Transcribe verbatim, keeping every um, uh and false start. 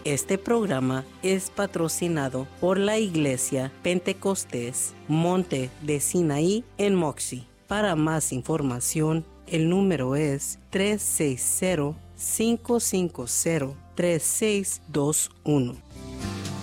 Este programa es patrocinado por la Iglesia Pentecostés Monte de Sinaí en Moxie. Para más información, el número es tres seis cero, cinco cinco cero, tres seis dos uno.